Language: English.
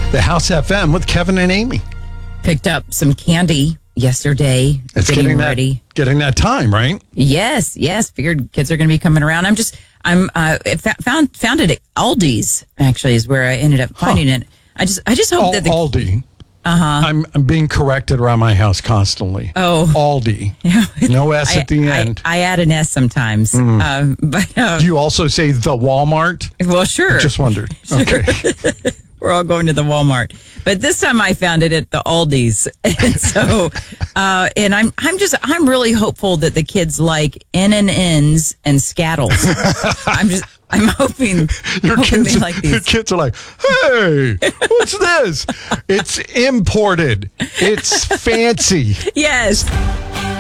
The House FM with Kevin and Amy. Picked up some candy yesterday. It's getting ready. Getting that time, right? Yes. Figured kids are going to be coming around. I found it at Aldi's. Actually, is where I ended up finding it. I just hope that Aldi. I'm being corrected around my house constantly. Oh, Aldi. No S at the end. I add an S sometimes. But do you also say the Walmart? Well, sure. I just wondered. Okay. We're all going to the Walmart, but this time I found it at the Aldi's, and so, and I'm really hopeful that the kids like N&Ns and Skittles. I'm hoping they like these. Your kids are like, hey, what's this? It's imported. It's fancy. Yes.